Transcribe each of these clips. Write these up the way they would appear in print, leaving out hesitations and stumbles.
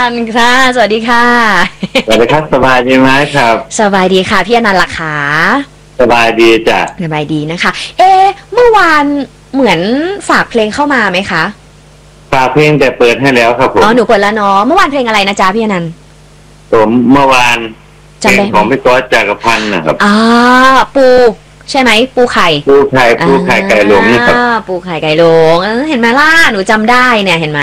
นันท์ค่ะสวัสดีค่ะสวัสดีครับสบายดีไหมครับสบายดีค่ะพี่อนันท์ล่ะคะสบายดีจ้ะสบายดีนะคะเมื่อวานเหมือนฝากเพลงเข้ามาไหมคะฝากเพลงแต่เปิดให้แล้วครับผมหนูเปิดแล้วเนาะเมื่อวานเพลงอะไรนะจ๊ะพี่อนันท์ผมเมื่อวานเพลงของพี่ก๊อตจักรพันธ์นะครับปูใช่ไหมปูไข่ไก่หลงนะครับปูไข่ไก่หลงเห็นไหมล่ะหนูจำได้เนี่ยเห็นไหม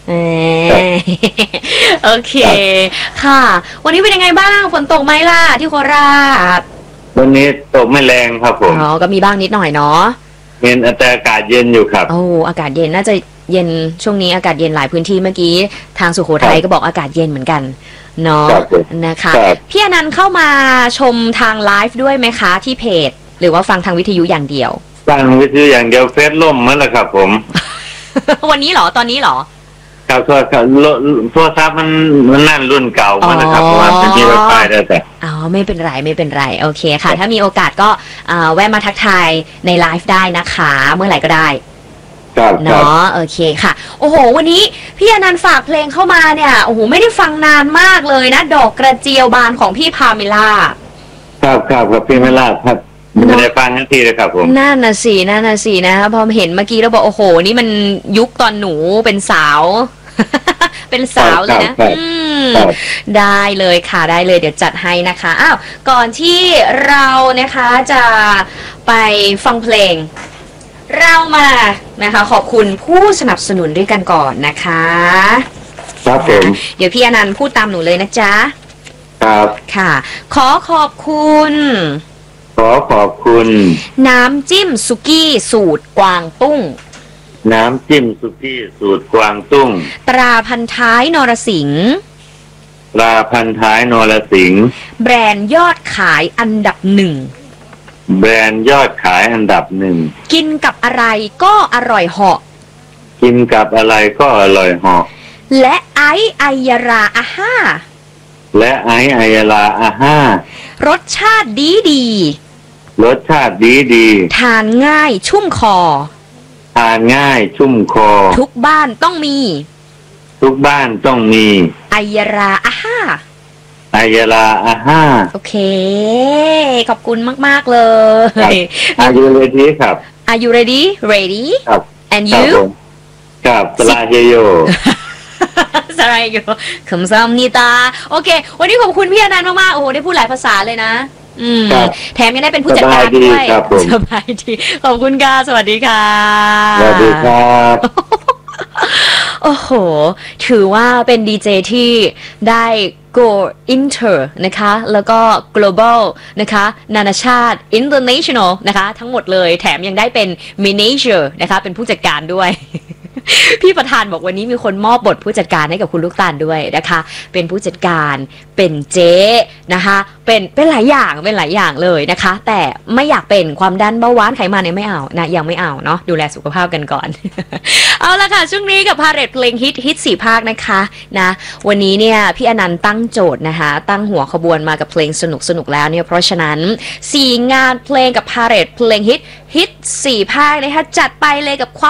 โอเคค่ะวันนี้เป็นยังไงบ้างฝนตกไหมล่ะที่โคราชวันนี้ตกไม่แรงครับผมก็มีบ้างนิดหน่อยเนาะแต่อากาศเย็นอยู่ครับอากาศเย็นน่าจะเย็นช่วงนี้อากาศเย็นหลายพื้นที่เมื่อกี้ทางสุโขทัยก็บอกอากาศเย็นเหมือนกันเนาะนะคะพี่อนันต์เข้ามาชมทางไลฟ์ด้วยไหมคะที่เพจหรือว่าฟังทางวิทยุอย่างเดียวฟังวิทยุอย่างเดียวเฟซล่มมั้งแหละครับผมวันนี้เหรอตอนนี้เหรอครับโทรศัพท์มันนั่นรุ่นเก่ามันนะครับเพราะว่าไม่มีไวไฟได้แต่ไม่เป็นไรโอเคค่ะถ้ามีโอกาสก็แวะมาทักทายในไลฟ์ได้นะคะเมื่อไหร่ก็ได้เนาะโอเคค่ะโอ้โหวันนี้พี่อนันต์ฝากเพลงเข้ามาเนี่ยโอ้โหไม่ได้ฟังนานมากเลยนะดอกกระเจียวบานของพี่พาเมล่าครับพี่เมล่าครับไม่ได้ฟังทันทีเลยครับผมนั่นน่ะสินะคะพอเห็นเมื่อกี้เราบอกโอ้โหนี่มันยุคตอนหนูเป็นสาวเป็นสาวเลยนะได้เลยค่ะได้เลยเดี๋ยวจัดให้นะคะก่อนที่เรานะคะจะไปฟังเพลงเรามานะคะขอบคุณผู้สนับสนุนด้วยกันก่อนนะคะครับผมเดี๋ยวพี่อนันต์พูดตามหนูเลยนะจ๊ะครับค่ะขอบคุณน้ำจิ้มสุกี้สูตรกวางตุ้งน้ำจิ้มสุกี้สูตรกวางตุ้งตราพันท้ายนรสิงห์แบรนด์ยอดขายอันดับหนึ่งกินกับอะไรก็อร่อยเหาะและไอายาราอาห้ารสชาติดีทานง่ายชุ่มคอทุกบ้านต้องมีไอยาราอาห้าโอเคขอบคุณมากๆเลย Are you ready ครับ Are you ready ครับ and you ครับสลาเฮโยสลาเฮโยคำซ้ำนิตาโอเควันนี้ขอบคุณพี่อนันต์มากๆโอ้โหได้พูดหลายภาษาเลยนะแถมยังได้เป็นผู้จัดการด้วยสบายดีขอบคุณค่ะสวัสดีค่ะสวัสดีครับโอ้โหถือว่าเป็นดีเจที่ได้ go inter นะคะแล้วก็ global นะคะนานาชาติ international นะคะทั้งหมดเลยแถมยังได้เป็น manager นะคะเป็นผู้จัดการด้วยพี่ประธานบอกวันนี้มีคนมอบบทผู้จัดการให้กับคุณลูกตาลด้วยนะคะเป็นผู้จัดการเป็นเจ๊นะคะเป็นหลายอย่างเลยนะคะแต่ไม่อยากเป็นความดันเบาหวานไขมันเนี่ยไม่เอานะยังไม่เอาเนาะดูแลสุขภาพกันก่อน เอาละค่ะช่วงนี้กับพาเรทเพลงฮิต4ภาคนะคะนะวันนี้เนี่ยพี่อนันต์ตั้งโจทย์นะคะตั้งหัวขบวนมากับเพลงสนุกแล้วเนี่ยเพราะฉะนั้น4งานเพลงกับพาเรทเพลงฮิต4ภาคนะคะจัดไปเลยกับความ